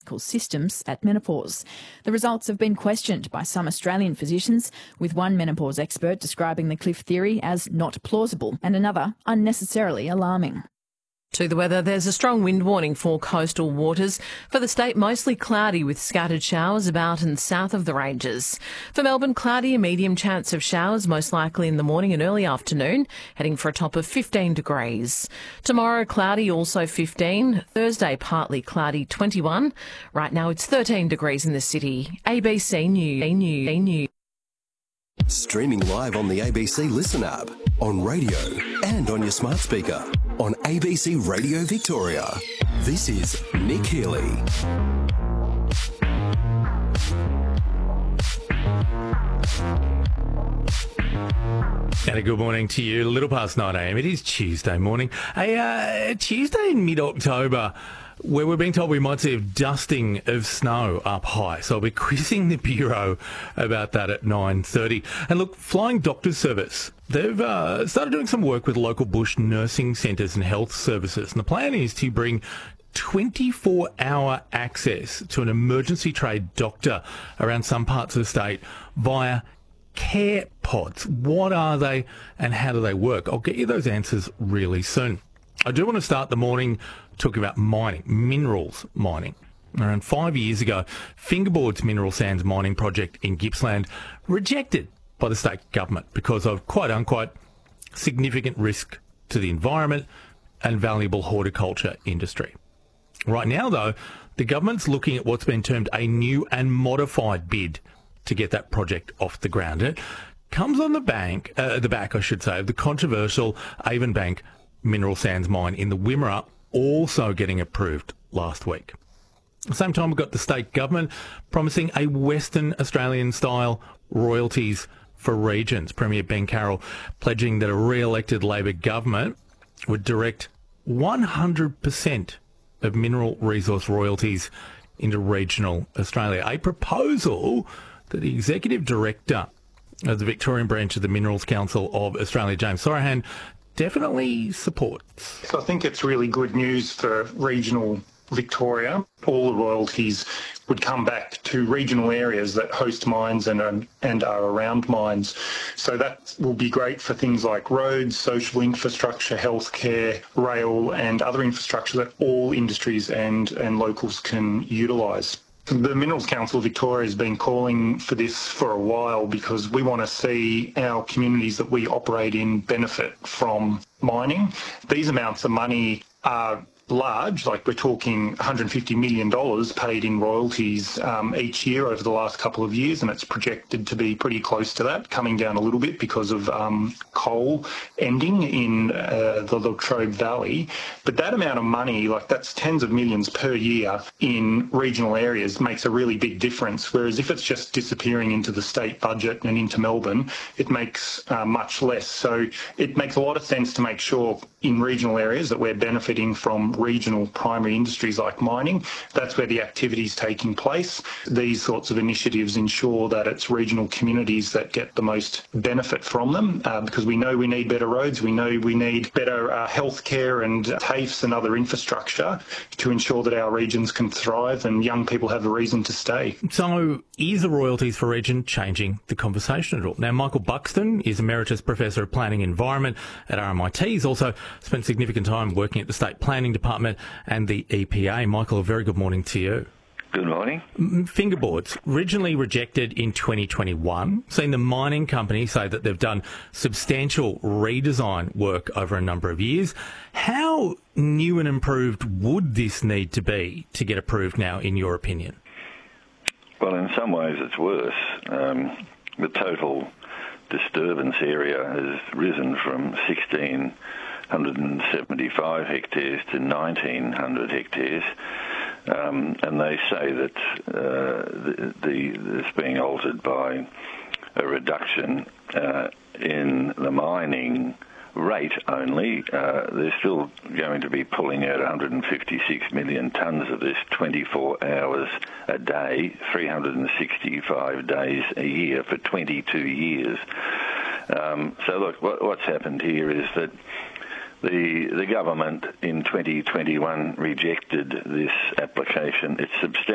biological systems at menopause. The results have been questioned by some Australian physicians, with one menopause expert describing the cliff theory as not plausible and another unnecessarily alarming. To the weather, there's a strong wind warning for coastal waters. For the state, mostly cloudy with scattered showers about and south of the ranges. For Melbourne, cloudy, a medium chance of showers, most likely in the morning and early afternoon, heading for a top of 15 degrees. Tomorrow, cloudy, also 15. Thursday, partly cloudy, 21. Right now, it's 13 degrees in the city. ABC News. Streaming live on the ABC Listen app, on radio and on your smart speaker, on ABC Radio Victoria. This is Nick Healy. And a good morning to you. A little past 9 a.m. It is Tuesday morning. A Tuesday in mid-October, where we're being told we might see a dusting of snow up high. So I'll be quizzing the Bureau about that at 9:30. And look, Flying Doctors Service, they've started doing some work with local bush nursing centres and health services. And the plan is to bring 24-hour access to an emergency trained doctor around some parts of the state via care pods. What are they and how do they work? I'll get you those answers really soon. I do want to start the morning talking about mining, minerals mining. Around 5 years ago, Fingerboard's mineral sands mining project in Gippsland rejected by the state government because of, quote-unquote, significant risk to the environment and valuable horticulture industry. Right now, though, the government's looking at what's been termed a new and modified bid to get that project off the ground. It comes on the back, of the controversial Avonbank mineral sands mine in the Wimmera also getting approved last week. At the same time, we've got the state government promising a Western Australian-style royalties for regions. Premier Ben Carroll pledging that a re-elected Labor government would direct 100% of mineral resource royalties into regional Australia. A proposal that the Executive Director of the Victorian branch of the Minerals Council of Australia, James Sorohan, definitely supports. So I think it's really good news for regional Victoria. All the royalties would come back to regional areas that host mines and are around mines. So that will be great for things like roads, social infrastructure, healthcare, rail and other infrastructure that all industries and locals can utilise. The Minerals Council of Victoria has been calling for this for a while because we want to see our communities that we operate in benefit from mining. These amounts of money are large, like we're talking $150 million paid in royalties each year over the last couple of years, and it's projected to be pretty close to that, coming down a little bit because of coal ending in the Latrobe Valley. But that amount of money, like that's tens of millions per year in regional areas, makes a really big difference, whereas if it's just disappearing into the state budget and into Melbourne, it makes much less. So it makes a lot of sense to make sure in regional areas that we're benefiting from regional primary industries like mining. That's where the activity is taking place. These sorts of initiatives ensure that it's regional communities that get the most benefit from them because we know we need better roads, we know we need better healthcare and TAFEs and other infrastructure to ensure that our regions can thrive and young people have a reason to stay. So is the royalties for region changing the conversation at all? Now, Michael Buxton is Emeritus Professor of Planning and Environment at RMIT. He's also spent significant time working at the State Planning Department and the EPA. Michael, a very good morning to you. Good morning. Fingerboards, originally rejected in 2021, seen the mining company say that they've done substantial redesign work over a number of years. How new and improved would this need to be to get approved now, in your opinion? Well, in some ways it's worse. The total disturbance area has risen from 1,675 hectares to 1,900 hectares. And they say that it's being altered by a reduction in the mining rate only. They're still going to be pulling out 156 million tonnes of this 24 hours a day, 365 days a year for 22 years. So look, what's happened here is that the government in 2021 rejected this application. It's substantial.